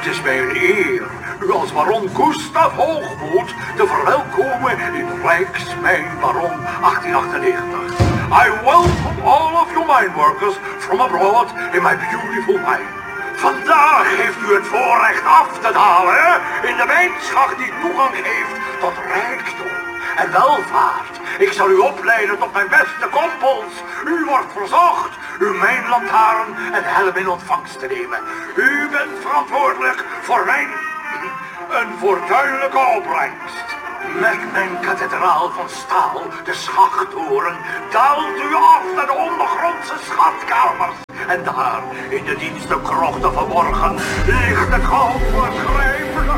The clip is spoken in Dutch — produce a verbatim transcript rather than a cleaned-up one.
Het is mij een eer u als baron Gustav Hoogmoed te verwelkomen in Rijksmijn Baron achttien achtennegentig. I welcome all of you mineworkers from abroad in my beautiful mine. Vandaag heeft u het voorrecht af te dalen in de mijnschacht die toegang geeft tot rijkdom en welvaart. Ik zal u opleiden tot mijn beste kompels. U wordt verzocht uw mijnlantaarn en helm in ontvangst te nemen. U bent verantwoordelijk voor mijn een fortuinlijke opbrengst. Met mijn kathedraal van staal, de schachttoren, daalt u af naar de ondergrondse schatkamers. En daar, in de diepste krochten verborgen, ligt de gouden grijp.